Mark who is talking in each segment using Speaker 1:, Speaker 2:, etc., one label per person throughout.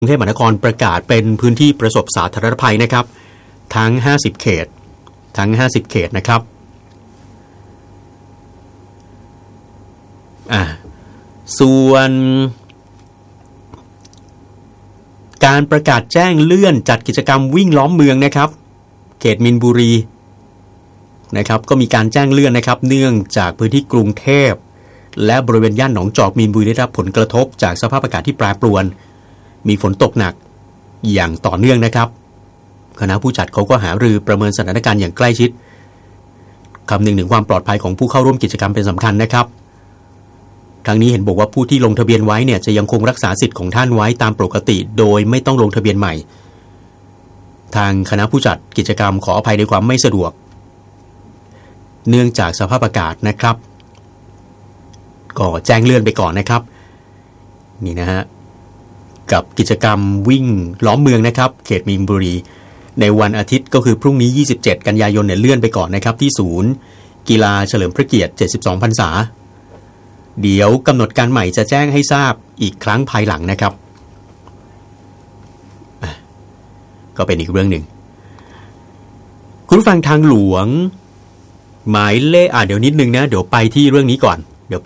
Speaker 1: กรุงเทพมหานครประกาศเป็นพื้นที่ประสบสาธารณภัยนะครับทั้ง50เขตนะครับส่วนการประกาศแจ้งเลื่อนจัดกิจกรรมวิ่งล้อมเมืองนะครับเขตมีนบุรีนะครับก็มีการแจ้งเลื่อนนะครับเนื่องจากพื้นที่กรุงเทพและบริเวณย่านหนองจอกมีนบุรีได้รับผลกระทบจากสภาพอากาศที่แปรปรวนมีฝนตกหนักอย่างต่อเนื่องนะครับคณะผู้จัดเขาก็หารือประเมินสถานการณ์อย่างใกล้ชิดคำนึงถึงความปลอดภัยของผู้เข้าร่วมกิจกรรมเป็นสำคัญนะครับทางนี้เห็นบอกว่าผู้ที่ลงทะเบียนไว้เนี่ยจะยังคงรักษาสิทธิ์ของท่านไว้ตามปกติโดยไม่ต้องลงทะเบียนใหม่ทางคณะผู้จัดกิจกรรมขออภัยในความไม่สะดวกเนื่องจากสภาพอากาศนะครับก็แจ้งเลื่อนไปก่อนนะครับนี่นะฮะกับกิจกรรมวิ่งล้อมเมืองนะครับเขตมีนบุรีในวันอาทิตย์ก็คือพรุ่งนี้27กันยายนเนี่ยเลื่อนไปก่อนนะครับที่ศูนย์กีฬาเฉลิมพระเกียรติ72พรรษาเดี๋ยวกำหนดการใหม่จะแจ้งให้ทราบอีกครั้งภายหลังนะครับก็เป็นอีกเรื่องหนึ่งคุณผู้ฟังทางหลวงหมายเลขเดี๋ยวนิดนึงนะเดี๋ยวไปที่เรื่องนี้ก่อน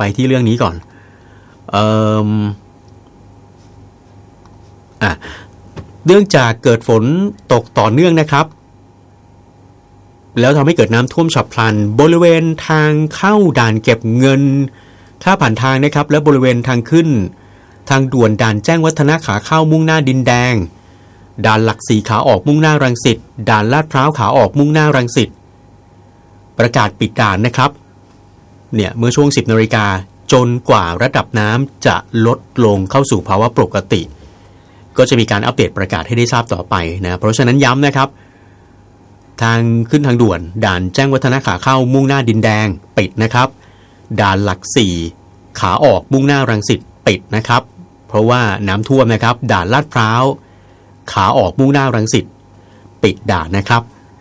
Speaker 1: เนื่องจากเกิดฝนตกต่อเนื่องนะครับแล้วทำให้เกิดน้ำท่วมฉับพลันบริเวณทางเข้าด่านเก็บเงินค่าผ่านทางนะครับและบริเวณทางขึ้นทางด่วนด่านแจ้งวัฒนะขาเข้ามุ่งหน้าดินแดงด่านหลัก4ขาออกมุ่งหน้ารังสิตด่านลาดพร้าวขาออกมุ่งหน้ารังสิตประกาศปิดด่านนะครับเนี่ยเมื่อช่วง 10 นาฬิกาจนกว่าระดับน้ำจะลดลงเข้าสู่ภาวะปกติก็จะมีการอัปเดตประกาศให้ได้ทราบต่อไปนะเพราะฉะนั้นย้ำนะครับทางขึ้นทางด่วนด่านแจ้งวัฒนะขาเข้ามุ่งหน้าดินแดงปิดนะครับด่านหลัก4ขาออกมุ่งหน้ารังสิตปิดนะครับเพราะว่าน้ำท่วมนะครับด่านลาดพร้าวขาออกมุ่งหน้ารังสิตปิดด่านนะครับ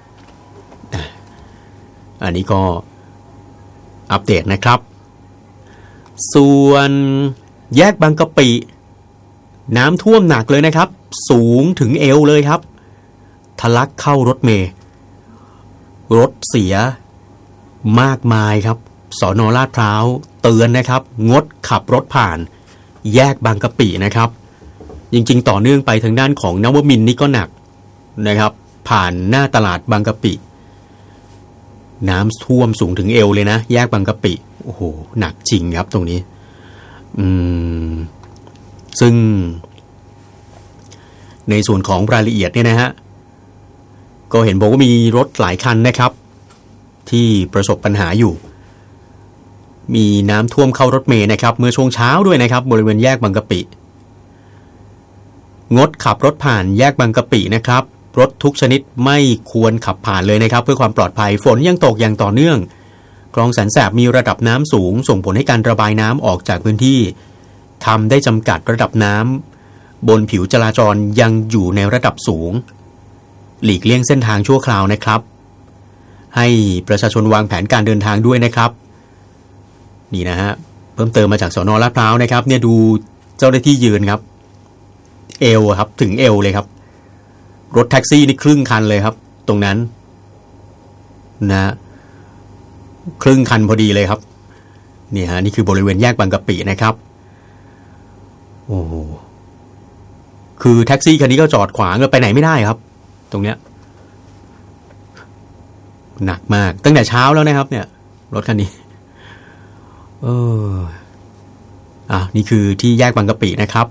Speaker 1: อันนี้ก็อัปเดตนะครับส่วนแยกบางกะปิน้ำท่วมหนักเลยนะครับสูงถึงเอวเลยครับทะลักเข้ารถเมล์รถเสียมากมายครับสน.ลาดพร้าวเตือนนะครับงดขับรถผ่านแยกบางกะปินะครับจริงๆต่อเนื่องไปทางด้านของนวมินทร์นี่ก็หนักนะครับผ่านหน้าตลาดบางกะปิน้ำท่วมสูงถึงเอวเลยนะแยกบางกะปิโอ้โหหนักจริงครับตรงนี้ซึ่งในส่วนของรายละเอียดเนี่ยนะฮะก็เห็นบอกว่ามีรถหลายคันนะครับที่ประสบปัญหาอยู่มีน้ำท่วมเข้ารถเมล์นะครับเมื่อช่วงเช้าด้วยนะครับบริเวณแยกบางกะปิงดขับรถผ่านแยกบางกะปินะครับรถทุกชนิดไม่ควรขับผ่านเลยนะครับเพื่อความปลอดภัยฝนยังตกอย่างต่อเนื่องคลองแสนแสบมีระดับน้ำสูงส่งผลให้การระบายน้ำออกจากพื้นที่ทำได้จำกัดระดับน้ำบนผิวจราจรยังอยู่ในระดับสูงหลีกเลี่ยงเส้นทางชั่วคราวนะครับให้ประชาชนวางแผนการเดินทางด้วยนะครับนี่นะฮะเพิ่มเติมมาจากสน.ลาดพร้าวนะครับเนี่ยดูเจ้าหน้าที่ยืนครับเอวครับถึงเอวเลยครับรถแท็กซี่นี่ครึ่งคันเลยครับตรงนั้นนะครึ่งคันพอดีเลยครับนี่ฮะนี่คือบริเวณแยกบางกะปินะครับโอ้คือแท็กซี่คันนี้ก็จอดขวางก็ไปไหนไม่ได้ครับตรงเนี้ยหนักมากตั้งแต่เช้าแล้วนะครับเนี่ยรถคันนี้นี่คือที่แยกบางกะปินะครับ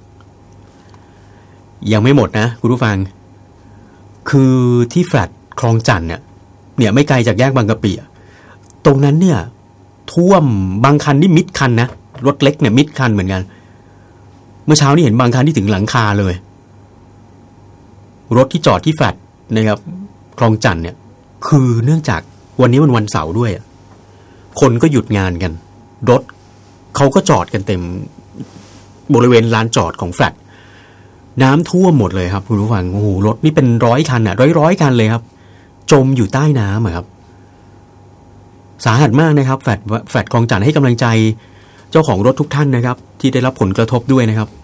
Speaker 1: ยังไม่หมดนะคุณผู้ฟังคือที่แฟลตคลองจันทน์เนี่ยไม่ไกลจากแยกบางกะปิตรงนั้นเนี่ยท่วมบางคันนี่มิดคันนะรถเล็กเนี่ยมิดคันเหมือนกันเมื่อเช้านี่เห็นบางคันที่ถึงหลังคาเลยรถที่จอดที่แฟลตนะครับคลองจันทน์เนี่ยคือเนื่องจากวันนี้มันวันเสาร์ด้วยคนก็หยุดงานกันรถเขาก็จอดกันเต็มบริเวณลานจอดของแฟลตน้ำท่วมหมดเลยครับคุณผู้ฟังโอ้โหรถนี่เป็นร้อยคันร้อยคันเลยครับจมอยู่ใต้น้ำครับสาหัสมากนะครับแฟลตคลองจันทน์ให้กำลังใจเจ้าของรถทุกท่านนะครับที่ได้รับผลกระทบด้วยนะครับ